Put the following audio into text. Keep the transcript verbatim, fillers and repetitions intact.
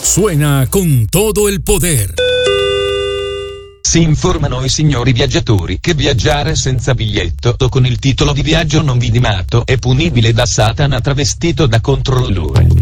suena con todo el poder. Si informano i signori viaggiatori che viaggiare senza biglietto o con il titolo di viaggio non vidimato è punibile da Satana travestito da controllore.